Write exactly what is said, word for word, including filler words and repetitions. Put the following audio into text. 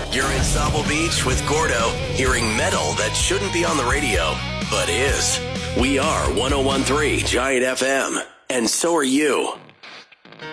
You're in Sauble Beach with Gordo, hearing metal that shouldn't be on the radio, but is. We are one oh one point three Giant F M, and so are you.